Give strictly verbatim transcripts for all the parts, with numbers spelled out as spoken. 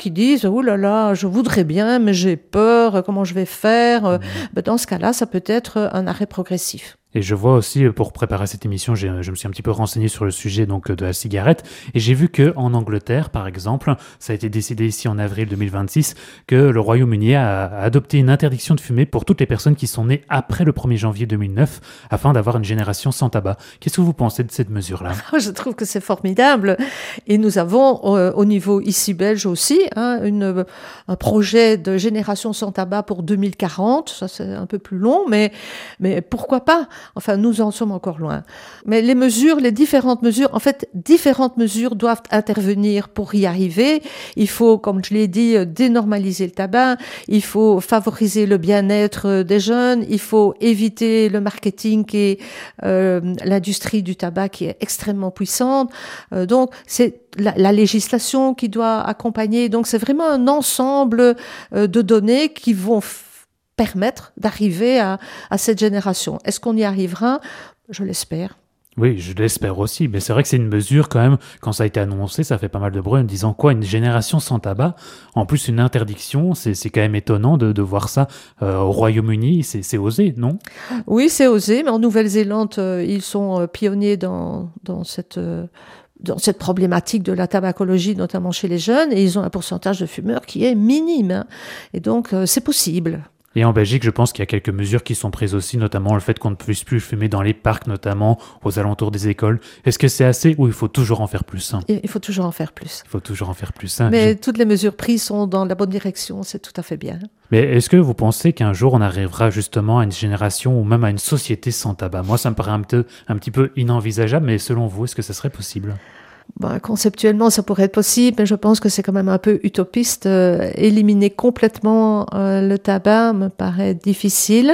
qui disent « Ouh là là, je voudrais bien, mais j'ai peur, comment je vais faire mmh. ?» ben, dans ce cas-là, ça peut être un arrêt progressif. Et je vois aussi, pour préparer cette émission, j'ai, je me suis un petit peu renseigné sur le sujet donc, de la cigarette, et j'ai vu qu'en Angleterre, par exemple, ça a été décidé ici en avril deux mille vingt-six, que le Royaume-Uni a, a adopté une interdiction de fumer pour toutes les personnes qui sont nées après le premier janvier deux mille neuf, afin d'avoir une génération sans tabac. Qu'est-ce que vous pensez de cette mesure-là ? Je trouve que c'est formidable. Et nous avons, euh, au niveau ici belge aussi, hein, une, un projet de génération sans tabac pour deux mille quarante. Ça, c'est un peu plus long, mais, mais pourquoi pas ? Enfin, nous en sommes encore loin. Mais les mesures, les différentes mesures, en fait, différentes mesures doivent intervenir pour y arriver. Il faut, comme je l'ai dit, dénormaliser le tabac. Il faut favoriser le bien-être des jeunes. Il faut éviter le marketing et euh, l'industrie du tabac qui est extrêmement puissante. Euh, donc, c'est la, la législation qui doit accompagner. Donc, c'est vraiment un ensemble euh, de données qui vont f- permettre d'arriver à, à cette génération. Est-ce qu'on y arrivera ? Je l'espère. Oui, je l'espère aussi, mais c'est vrai que c'est une mesure quand même, quand ça a été annoncé, ça fait pas mal de bruit en disant quoi, une génération sans tabac, en plus une interdiction, c'est, c'est quand même étonnant de, de voir ça euh, au Royaume-Uni, c'est, c'est osé, non ? Oui, c'est osé, mais en Nouvelle-Zélande, euh, ils sont euh, pionniers dans, dans cette... Euh dans cette problématique de la tabacologie, notamment chez les jeunes, et ils ont un pourcentage de fumeurs qui est minime. Hein. Et donc, euh, c'est possible. Et en Belgique, je pense qu'il y a quelques mesures qui sont prises aussi, notamment le fait qu'on ne puisse plus fumer dans les parcs, notamment aux alentours des écoles. Est-ce que c'est assez ou il faut toujours en faire plus ? Il faut toujours en faire plus. Il faut toujours en faire plus. Hein. Mais je... toutes les mesures prises sont dans la bonne direction, c'est tout à fait bien. Mais est-ce que vous pensez qu'un jour on arrivera justement à une génération ou même à une société sans tabac ? Moi, ça me paraît un, peu, un petit peu inenvisageable, mais selon vous, est-ce que ça serait possible ? Ben, conceptuellement, ça pourrait être possible, mais je pense que c'est quand même un peu utopiste. Euh, éliminer complètement euh, le tabac me paraît difficile.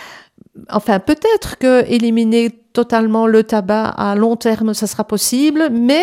Enfin, peut-être que éliminer totalement le tabac à long terme, ça sera possible, mais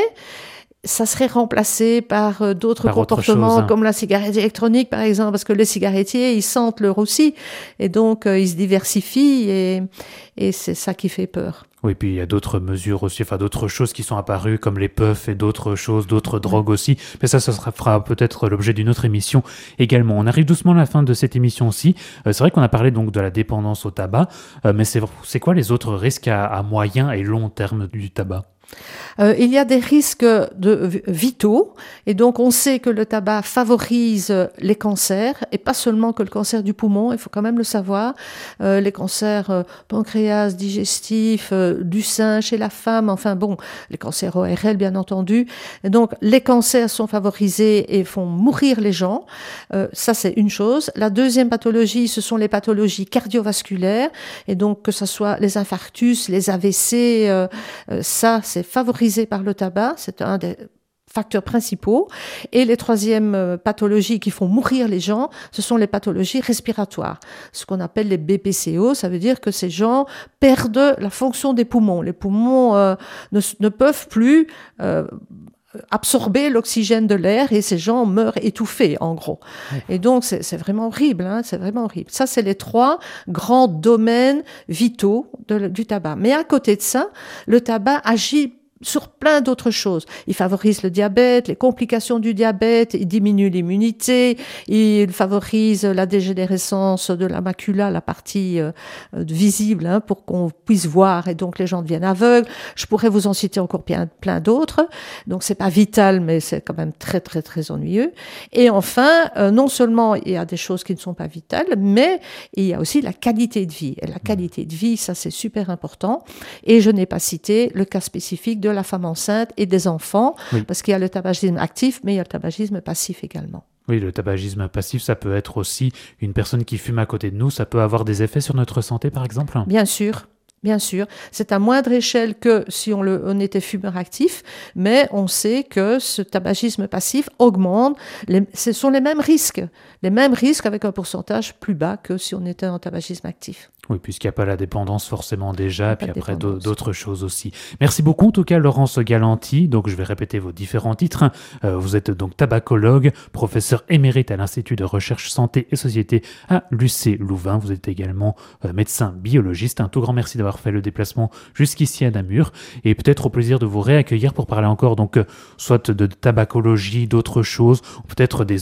ça serait remplacé par euh, d'autres par comportements, chose, hein. Comme la cigarette électronique, par exemple, parce que les cigarettiers, ils sentent leur aussi, et donc euh, ils se diversifient, et, et c'est ça qui fait peur. Oui, puis il y a d'autres mesures aussi, enfin d'autres choses qui sont apparues, comme les puffs et d'autres choses, d'autres drogues aussi. Mais ça, ça sera, fera peut-être l'objet d'une autre émission également. On arrive doucement à la fin de cette émission aussi. Euh, c'est vrai qu'on a parlé donc de la dépendance au tabac, euh, mais c'est, c'est quoi les autres risques à, à moyen et long terme du tabac ? Euh, il y a des risques de, vitaux, et donc on sait que le tabac favorise les cancers, et pas seulement que le cancer du poumon, il faut quand même le savoir, euh, les cancers euh, pancréas, digestifs, euh, du sein chez la femme, enfin bon, les cancers O R L bien entendu. Et donc les cancers sont favorisés et font mourir les gens, euh, ça c'est une chose. La deuxième pathologie, ce sont les pathologies cardiovasculaires, et donc que ce soit les infarctus, les A V C, euh, euh, ça c'est favorisé par le tabac, c'est un des facteurs principaux. Et les troisièmes euh, pathologies qui font mourir les gens, ce sont les pathologies respiratoires. Ce qu'on appelle les B P C O, ça veut dire que ces gens perdent la fonction des poumons. Les poumons euh, ne, ne peuvent plus euh, absorber l'oxygène de l'air et ces gens meurent étouffés, en gros. Et donc, c'est, c'est vraiment horrible, hein, c'est vraiment horrible. Ça, c'est les trois grands domaines vitaux de, du tabac. Mais à côté de ça, le tabac agit sur plein d'autres choses. Il favorise le diabète, les complications du diabète, il diminue l'immunité, il favorise la dégénérescence de la macula, la partie euh, visible, hein, pour qu'on puisse voir et donc les gens deviennent aveugles. Je pourrais vous en citer encore plein, plein d'autres. Donc c'est pas vital, mais c'est quand même très très très ennuyeux. Et enfin, euh, non seulement il y a des choses qui ne sont pas vitales, mais il y a aussi la qualité de vie. Et la qualité de vie, ça c'est super important. Et je n'ai pas cité le cas spécifique de la femme enceinte et des enfants, oui. Parce qu'il y a le tabagisme actif, mais il y a le tabagisme passif également. Oui, le tabagisme passif, ça peut être aussi une personne qui fume à côté de nous, ça peut avoir des effets sur notre santé, par exemple ? Bien sûr. Bien sûr, c'est à moindre échelle que si on, le, on était fumeur actif, mais on sait que ce tabagisme passif augmente. Les, ce sont les mêmes risques, les mêmes risques avec un pourcentage plus bas que si on était en tabagisme actif. Oui, puisqu'il n'y a pas la dépendance forcément déjà, et puis après d'autres choses aussi. Merci beaucoup en tout cas Laurence Galanty. Donc je vais répéter vos différents titres. Euh, vous êtes donc tabacologue, professeur émérite à l'Institut de recherche santé et société à l'U C Louvain. Vous êtes également euh, médecin biologiste. Un tout grand merci d'avoir fait le déplacement jusqu'ici à Namur et peut-être au plaisir de vous réaccueillir pour parler encore donc euh, soit de tabacologie, d'autres choses, ou peut-être des